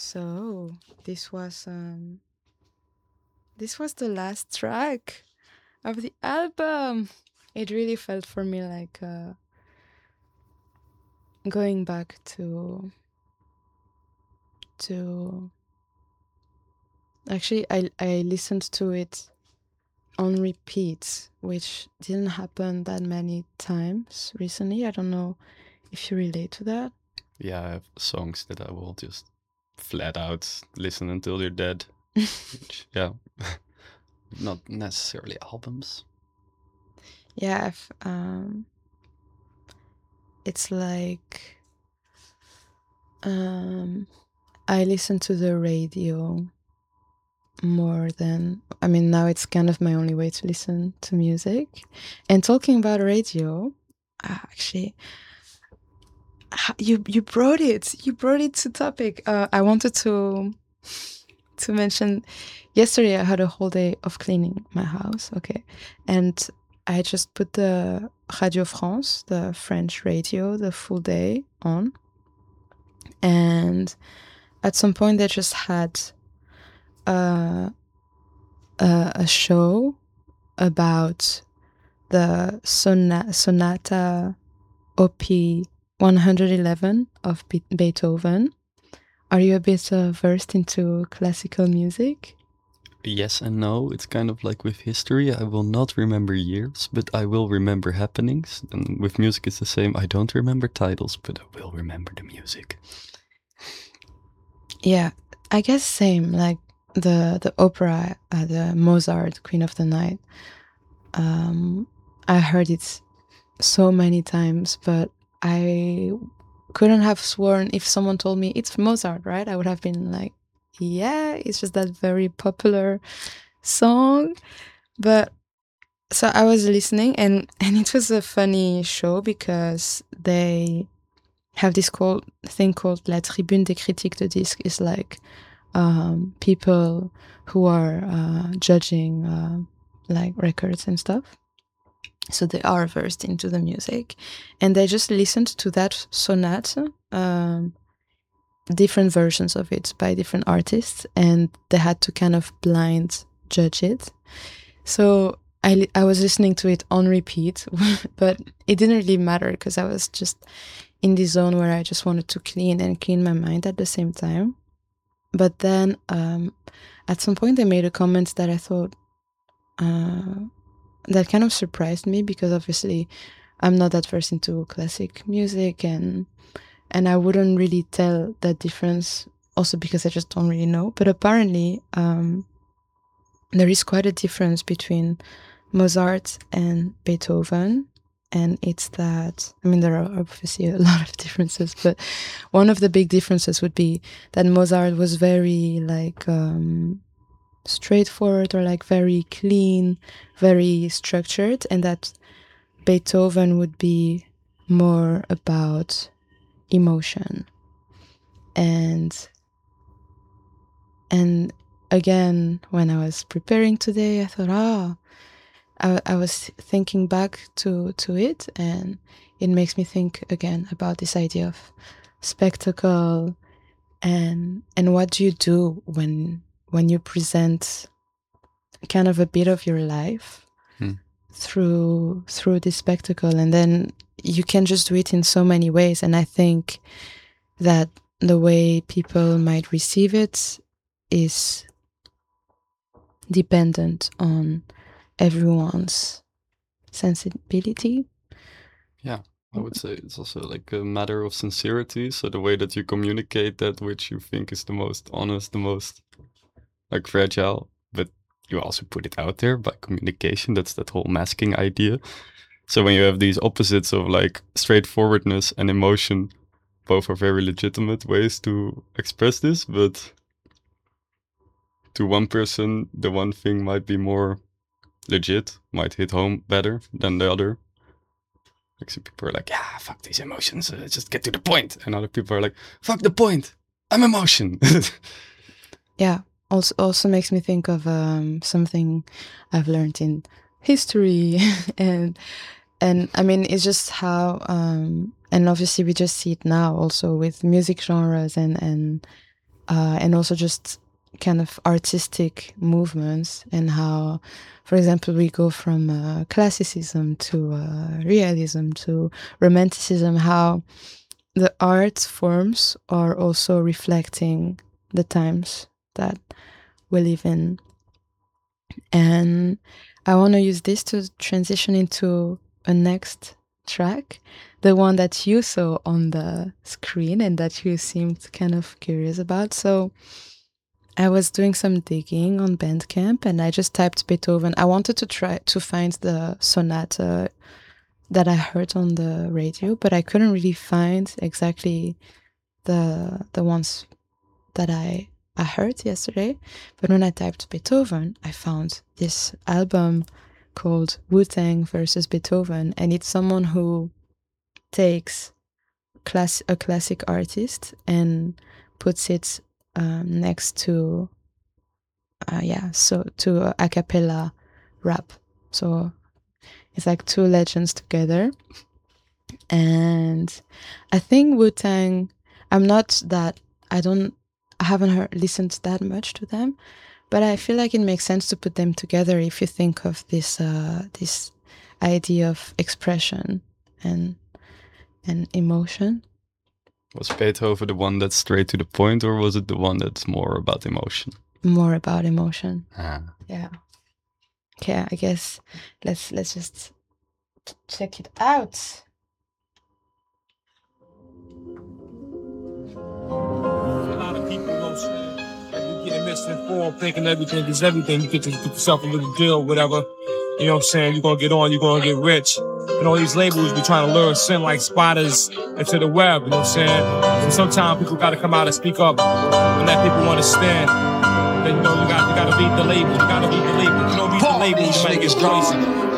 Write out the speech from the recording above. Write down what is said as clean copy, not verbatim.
So this was the last track of the album. It really felt for me like going back to actually I listened to it on repeat, which didn't happen that many times recently. I don't know if you relate to that. Yeah, I have songs that I will just flat out listen until you're dead. Which, yeah, not necessarily albums. Yeah, it's like I listen to the radio more than, I mean, now it's kind of my only way to listen to music. And talking about radio, actually, you brought it to topic. I wanted to mention yesterday I had a whole day of cleaning my house, okay, and I just put the Radio France, the French radio, the full day on, and at some point they just had a show about the Sonata Op. 111 of Beethoven. Are you a bit versed into classical music? Yes and no. It's kind of like with history. I will not remember years, but I will remember happenings. And with music, it's the same. I don't remember titles, but I will remember the music. Yeah, I guess same. Like the opera, the Mozart Queen of the Night. I heard it so many times, but I couldn't have sworn if someone told me it's Mozart, right? I would have been like, yeah, it's just that very popular song. But so I was listening, and it was a funny show because they have this thing called La Tribune des Critiques de Disques. It's like people who are judging like records and stuff. So they are versed into the music, and they just listened to that sonata, different versions of it by different artists, and they had to kind of blind judge it. So I was listening to it on repeat, but it didn't really matter because I was just in the zone where I just wanted to clean my mind at the same time. But then at some point they made a comment that I thought that kind of surprised me, because obviously I'm not that versed into classic music, and I wouldn't really tell that difference, also because I just don't really know. But apparently there is quite a difference between Mozart and Beethoven. And it's that, I mean, there are obviously a lot of differences, but one of the big differences would be that Mozart was very like straightforward, or like very clean, very structured, and that Beethoven would be more about emotion. And again, when I was preparing today, I thought, I was thinking back to it, and it makes me think again about this idea of spectacle, and what do you do when you present kind of a bit of your life through this spectacle, and then you can just do it in so many ways. And I think that the way people might receive it is dependent on everyone's sensibility. Yeah, I would say it's also like a matter of sincerity. So the way that you communicate that which you think is the most honest, the most like fragile, but you also put it out there by communication. That's that whole masking idea. So when you have these opposites of like straightforwardness and emotion, both are very legitimate ways to express this, but to one person, the one thing might be more legit, might hit home better than the other. Like some people are like, yeah, fuck these emotions, just get to the point. And other people are like, fuck the point, I'm emotion. Yeah, also makes me think of something I've learned in history, and I mean, it's just how and obviously we just see it now also with music genres, and and also just kind of artistic movements, and how, for example, we go from classicism to realism to romanticism, how the art forms are also reflecting the times that we live in. And I want to use this to transition into a next track, the one that you saw on the screen and that you seemed kind of curious about. So I was doing some digging on Bandcamp and I just typed Beethoven. I wanted to try to find the sonata that I heard on the radio, but I couldn't really find exactly the ones that I heard yesterday. But when I typed Beethoven, I found this album called Wu-Tang versus Beethoven, and it's someone who takes a classic artist and puts it next to to a cappella rap. So it's like two legends together. And I think Wu-Tang, I haven't listened that much to them, but I feel like it makes sense to put them together if you think of this this idea of expression and emotion. Was Beethoven the one that's straight to the point, or was it the one that's more about emotion? More about emotion. Ah. Yeah. Okay, I guess let's just check it out. A lot of people don't say that you get misinformed, thinking everything is everything. You get yourself a little deal, whatever. You know what I'm saying? You're gonna get on, you're gonna get rich. And all these labels be trying to lure us in like spiders into the web, you know what I'm saying? And sometimes people gotta come out and speak up and let people understand. Then you know you gotta read the label. You gotta read the label. If you don't read the label, you might get poisoned.